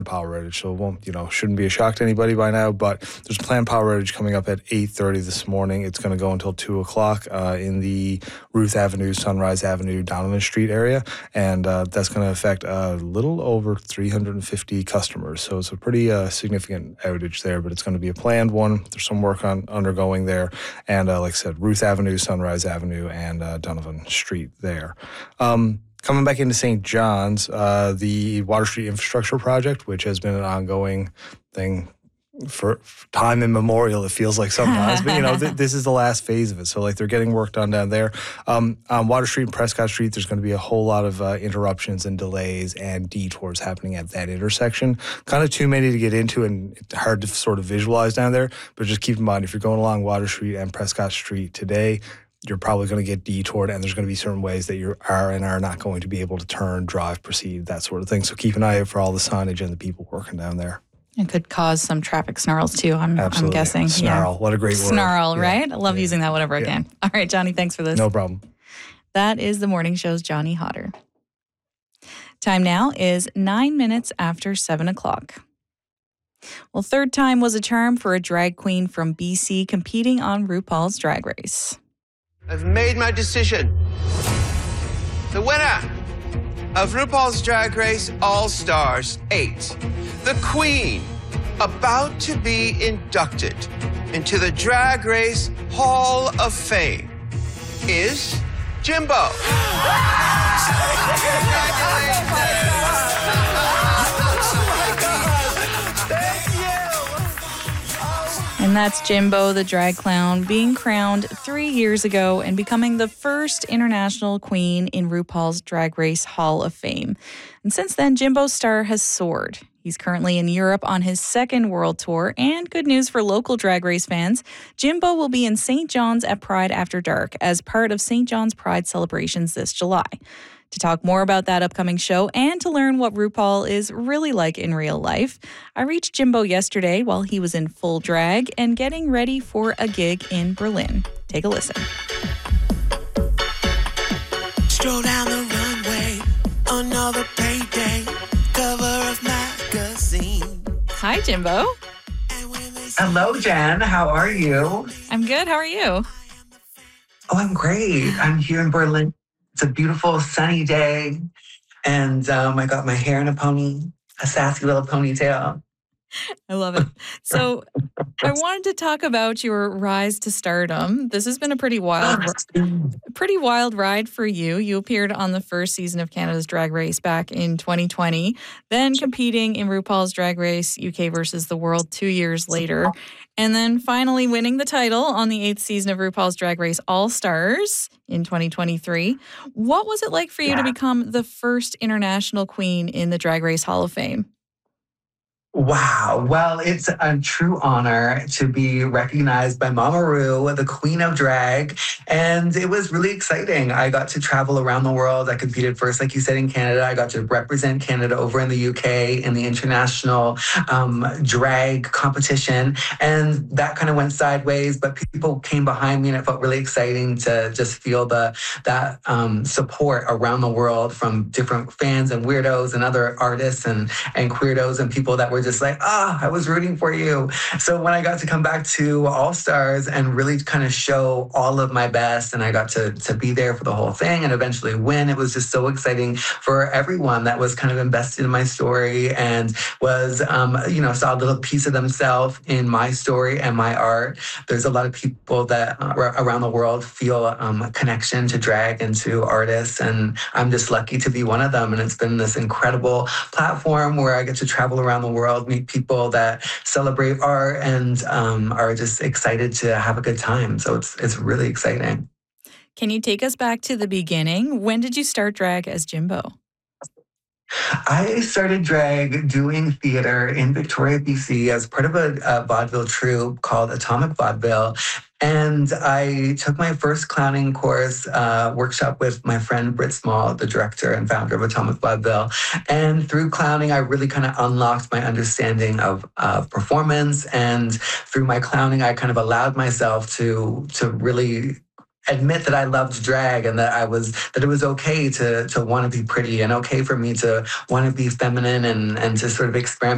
power outage, so it won't, shouldn't be a shock to anybody by now, but there's a planned power outage coming up at 8:30 this morning. It's going to go until 2 o'clock in the Ruth Avenue, Sunrise Avenue, Donovan Street area, and that's going to affect a little over 350 customers, so it's a pretty significant outage there, but it's going to be a planned one. There's some work undergoing there, and like I said, Ruth Avenue, Sunrise Avenue, and Donovan Street there. Coming back into St. John's, the Water Street Infrastructure Project, which has been an ongoing thing for time immemorial, it feels like sometimes, but this is the last phase of it. So they're getting work done down there. On Water Street and Prescott Street, there's going to be a whole lot of interruptions and delays and detours happening at that intersection. Kind of too many to get into and hard to sort of visualize down there, but just keep in mind, if you're going along Water Street and Prescott Street today, you're probably going to get detoured, and there's going to be certain ways that you are not going to be able to turn, drive, proceed, that sort of thing. So keep an eye out for all the signage and the people working down there. It could cause some traffic snarls too, I'm guessing. Snarl, what a great word. Snarl, right? I love using that whenever I can. All right, Johnny, thanks for this. No problem. That is the morning show's Johnny Hodder. Time now is 9 minutes after 7 o'clock. Well, third time was a charm for a drag queen from BC competing on RuPaul's Drag Race. I've made my decision. The winner of RuPaul's Drag Race All-Stars 8, the queen, about to be inducted into the Drag Race Hall of Fame, is Jimbo. And that's Jimbo, the drag clown, being crowned 3 years ago and becoming the first international queen in RuPaul's Drag Race Hall of Fame. And since then, Jimbo's star has soared. He's currently in Europe on his second world tour, and good news for local Drag Race fans, Jimbo will be in St. John's at Pride After Dark as part of St. John's Pride celebrations this July. To talk more about that upcoming show and to learn what RuPaul is really like in real life, I reached Jimbo yesterday while he was in full drag and getting ready for a gig in Berlin. Take a listen. Stroll down the runway, another payday, cover of magazine. Hi, Jimbo. Hello, Jen. How are you? I'm good. How are you? Oh, I'm great. I'm here in Berlin. It's a beautiful sunny day, and I got my hair in a pony, a sassy little ponytail. I love it. So I wanted to talk about your rise to stardom. This has been a pretty wild ride for you. You appeared on the first season of Canada's Drag Race back in 2020, then competing in RuPaul's Drag Race UK versus the World 2 years later, and then finally winning the title on the 8th season of RuPaul's Drag Race All-Stars in 2023. What was it like for you to become the first international queen in the Drag Race Hall of Fame? Wow. Well, it's a true honor to be recognized by Mama Ru, the queen of drag. And it was really exciting. I got to travel around the world. I competed first, like you said, in Canada. I got to represent Canada over in the UK in the international drag competition. And that kind of went sideways, but people came behind me, and it felt really exciting to just feel that support around the world from different fans and weirdos and other artists and queerdos and people that were just like, I was rooting for you. So when I got to come back to All-Stars and really kind of show all of my best, and I got to be there for the whole thing and eventually win, it was just so exciting for everyone that was kind of invested in my story and was, saw a little piece of themselves in my story and my art. There's a lot of people that around the world feel a connection to drag and to artists, and I'm just lucky to be one of them. And it's been this incredible platform where I get to travel around the world, meet people that celebrate art and are just excited to have a good time. So it's really exciting. Can you take us back to the beginning? When did you start drag as Jimbo? I started drag doing theater in Victoria, BC as part of a vaudeville troupe called Atomic Vaudeville. And I took my first clowning course workshop with my friend Britt Small, the director and founder of Atomic Vaudeville. And through clowning, I really kind of unlocked my understanding of performance. And through my clowning, I kind of allowed myself to really admit that I loved drag and that it was okay to want to be pretty and okay for me to want to be feminine and to sort of experiment